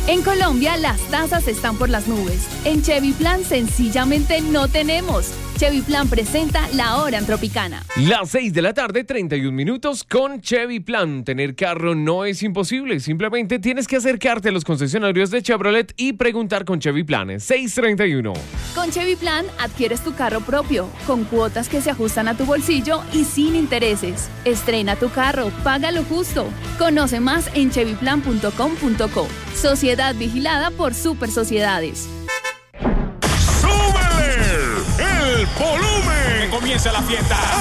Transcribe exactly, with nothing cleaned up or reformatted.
En Colombia, las tasas están por las nubes. En Chevy Plan, sencillamente no tenemos. Chevy Plan presenta La Hora en Tropicana. Las seis de la tarde, treinta y un minutos con Chevy Plan. Tener carro no es imposible. Simplemente tienes que acercarte a los concesionarios de Chevrolet y preguntar con Chevy Plan. seis treinta y uno. Con Chevy Plan, adquieres tu carro propio, con cuotas que se ajustan a tu bolsillo y sin intereses. Estrena tu carro, págalo justo. Conoce más en chevy plan punto com punto co. Sociedad vigilada por Super Sociedades. ¡Súbele el volumen! Que comience la fiesta.